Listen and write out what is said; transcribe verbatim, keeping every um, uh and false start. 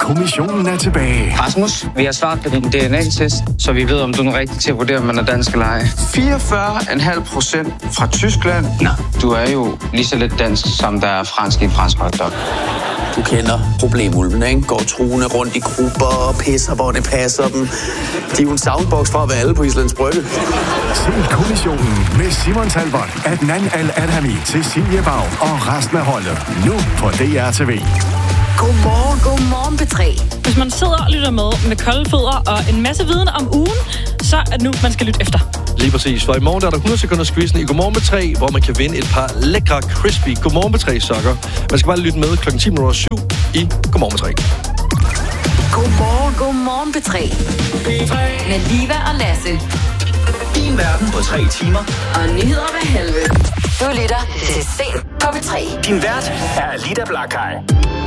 kommissionen er tilbage. Rasmus, vi har svaret på din D N A-test, så vi ved, om du er den rigtige til at vurdere, om man er dansk eller ej. fireogfyrre komma fem procent fra Tyskland. Nå, du er jo lige så lidt dansk, som der er fransk i en fransk hotdog. Du kender problemulvene, ikke? Går truende rundt i grupper og pisser, hvor det passer dem. De er jo en soundbox fra at være alle på Islands Brygge. Se kommissionen med Simon Talbot, Adnan Al-Adhami, Cecilie Bag og resten af holdet. Nu på D R T V. Godmorgen, godmorgen P tre. Hvis man sidder og lytter med med kolde fødder og en masse viden om ugen, så er det nu, man skal lytte efter. Lige præcis, for i morgen der er der hundrede sekunder quizzen i Godmorgen P tre, hvor man kan vinde et par lækre, crispy Godmorgen P tre sokker. Man skal bare lytte med klokken ti minutter syv i Godmorgen P tre. Godmorgen, godmorgen P tre. Med Liva og Lasse. Din verden på tre timer. Og nyheder med halve. Du lytter til Sent på P tre. Din vært er Lida Blakhaj.